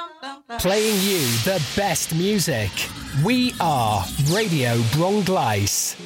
Playing you the best music. We are Radio Bronglais.